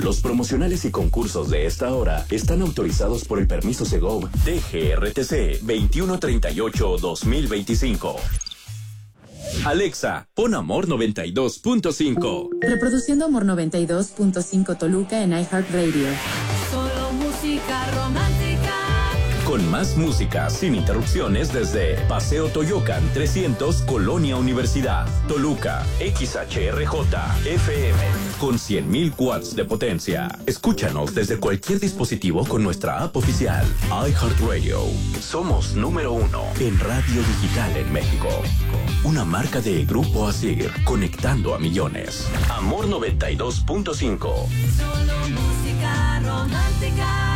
Los promocionales y concursos de esta hora están autorizados por el permiso Segov DGRTC 2138-2025. Alexa, pon Amor 92.5. Reproduciendo Amor 92.5 Toluca en iHeartRadio. Solo música romántica. Con más música sin interrupciones desde Paseo Toyocan 300, Colonia Universidad, Toluca, XHRJ, FM, con 100.000 watts de potencia. Escúchanos desde cualquier dispositivo con nuestra app oficial, iHeartRadio. Somos número 1 en radio digital en México. Una marca de Grupo Asir, conectando a millones. Amor 92.5. Solo música romántica.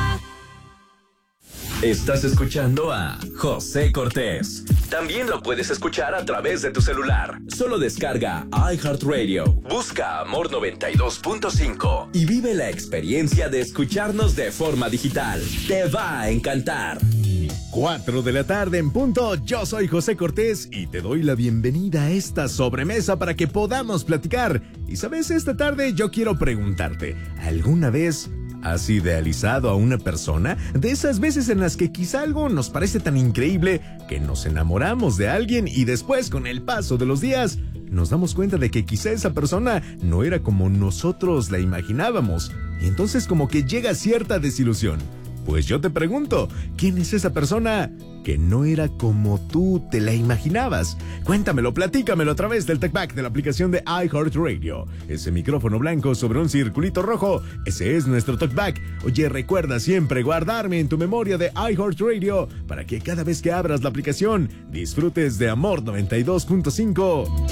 Estás escuchando a José Cortés. También lo puedes escuchar a través de tu celular. Solo descarga iHeartRadio, busca Amor 92.5 y vive la experiencia de escucharnos de forma digital. Te va a encantar. 4 de la tarde en punto. Yo soy José Cortés y te doy la bienvenida a esta sobremesa para que podamos platicar. Y sabes, esta tarde yo quiero preguntarte, ¿alguna vez has idealizado a una persona? De esas veces en las que quizá algo nos parece tan increíble que nos enamoramos de alguien y después, con el paso de los días, nos damos cuenta de que quizá esa persona no era como nosotros la imaginábamos. Y entonces como que llega cierta desilusión. Pues yo te pregunto, ¿quién es esa persona que no era como tú te la imaginabas? Cuéntamelo, platícamelo a través del TalkBack de la aplicación de iHeartRadio. Ese micrófono blanco sobre un circulito rojo, ese es nuestro TalkBack. Oye, recuerda siempre guardarme en tu memoria de iHeartRadio para que cada vez que abras la aplicación disfrutes de Amor 92.5.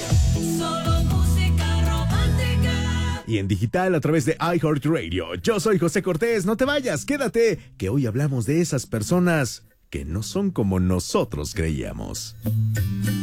Y en digital a través de iHeartRadio. Yo soy José Cortés, no te vayas, quédate, que hoy hablamos de esas personas que no son como nosotros creíamos.